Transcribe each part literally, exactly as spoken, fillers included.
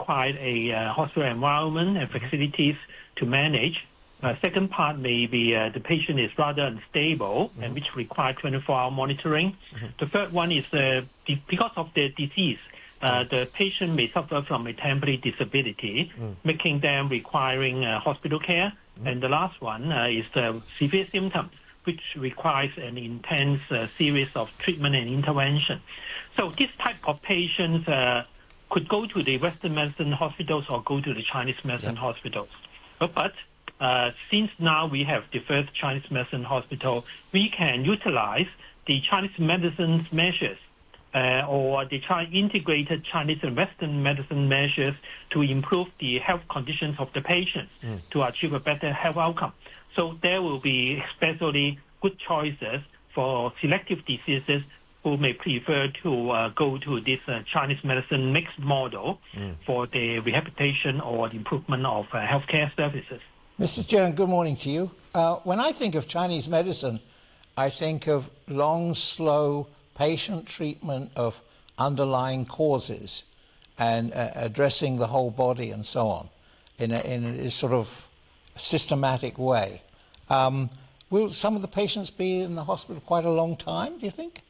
require a uh, hospital environment and facilities to manage. Uh, second part may be uh, the patient is rather unstable mm-hmm. and which require twenty-four hour monitoring. Mm-hmm. The third one is uh, the, because of the disease, uh, mm-hmm. the patient may suffer from a temporary disability, mm-hmm. making them requiring uh, hospital care. Mm-hmm. And the last one uh, is uh, severe symptoms, which requires an intense uh, series of treatment and intervention. So this type of patients uh, could go to the Western medicine hospitals or go to the Chinese medicine yep. hospitals. But, but uh, since now we have the first Chinese medicine hospital, we can utilize the Chinese medicine measures uh, or the China integrated Chinese and Western medicine measures to improve the health conditions of the patients mm. to achieve a better health outcome. So there will be especially good choices for selective diseases who may prefer to uh, go to this uh, Chinese medicine mixed model mm. for the rehabilitation or the improvement of uh, healthcare services. Mister Cheung, good morning to you. Uh, when I think of Chinese medicine, I think of long, slow, patient treatment of underlying causes and uh, addressing the whole body and so on in a, in a sort of systematic way. Um, will some of the patients be in the hospital quite a long time, do you think?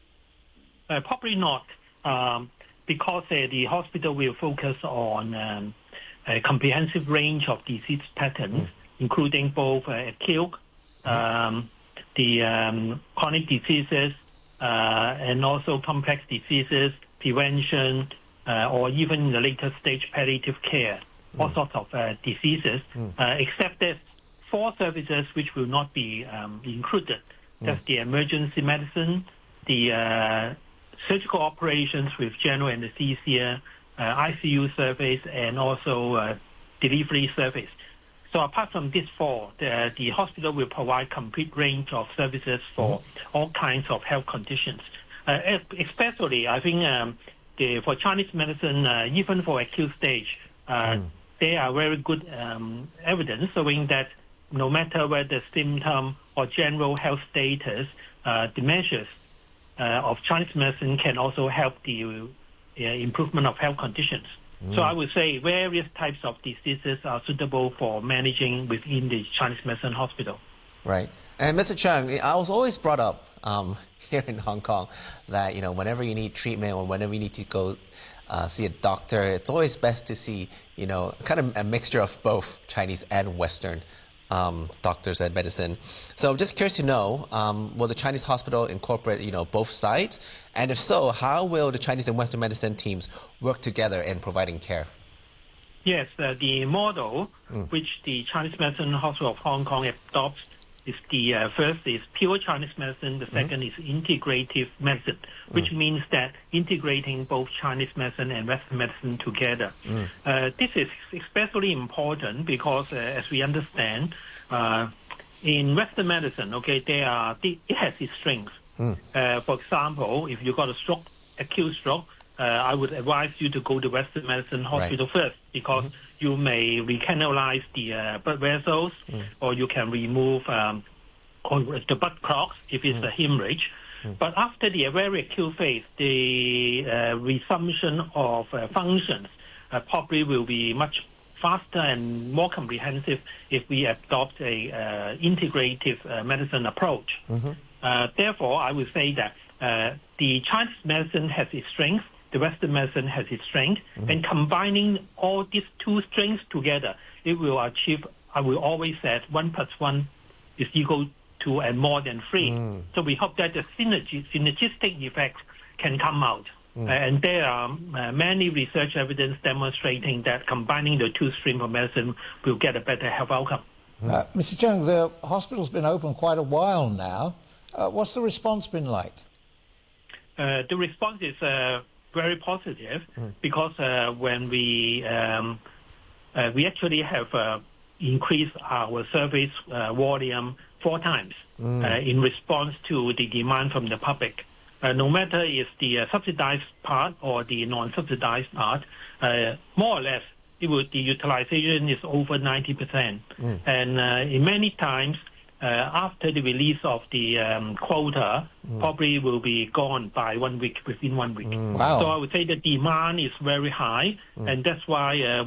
Uh, probably not, um, because uh, the hospital will focus on um, a comprehensive range of disease patterns, mm. including both uh, acute, mm. um, the um, chronic diseases, uh, and also complex diseases, prevention, uh, or even in the later stage palliative care, mm. all sorts of uh, diseases, mm. uh, except there's four services which will not be um, included. Mm. That's the emergency medicine, the uh, surgical operations with general anesthesia, uh, I C U service, and also uh, delivery service. So apart from these four, the, the hospital will provide complete range of services for mm-hmm. all kinds of health conditions. Uh, especially, I think um, the, for Chinese medicine, uh, even for acute stage, uh, mm. there are very good um, evidence showing that no matter whether symptom or general health status, uh, the measures Uh, of Chinese medicine can also help the uh, improvement of health conditions. Mm. So I would say various types of diseases are suitable for managing within the Chinese medicine hospital. Right. And Mister Cheung, I was always brought up um, here in Hong Kong that, you know, whenever you need treatment or whenever you need to go uh, see a doctor, it's always best to see, you know, kind of a mixture of both Chinese and Western Um, doctors and medicine. So I'm just curious to know, um, will the Chinese hospital incorporate, you know, both sides? And if so, how will the Chinese and Western medicine teams work together in providing care? Yes, uh, the model mm. which the Chinese Medicine Hospital of Hong Kong adopts is the uh, first is pure Chinese medicine, the second mm-hmm. is integrative medicine, which mm. means that integrating both Chinese medicine and Western medicine together. Mm. Uh, this is especially important because, uh, as we understand, uh, in Western medicine, okay, there are it has its strengths. Mm. Uh, for example, if you got a stroke, acute stroke, uh, I would advise you to go to Western medicine hospital right. first because mm-hmm. you may recanalize the uh, blood vessels, mm. or you can remove um, the blood clots if it's mm. a hemorrhage. Mm. But after the very acute phase, the uh, resumption of uh, functions uh, probably will be much faster and more comprehensive if we adopt a uh, integrative uh, medicine approach. Mm-hmm. Uh, therefore, I would say that uh, the Chinese medicine has its strength, the Western medicine has its strength, mm-hmm. and combining all these two strengths together, it will achieve, I will always say, one plus one is equal to and more than three. Mm. So we hope that the synergy, synergistic effects can come out. Mm. Uh, and there are uh, many research evidence demonstrating that combining the two streams of medicine will get a better health outcome. Uh, Mister Cheung, the hospital's been open quite a while now. Uh, what's the response been like? Uh, the response is uh, very positive mm. because uh, when we um, uh, we actually have uh, increased our service uh, volume four times mm. uh, in response to the demand from the public. Uh, no matter if the uh, subsidized part or the non-subsidized part, uh, more or less, it would, the utilization is over ninety percent. Mm. And uh, in many times, uh, after the release of the um, quota, mm. probably will be gone by one week, within one week. Mm. Wow. So I would say the demand is very high, mm. and that's why uh,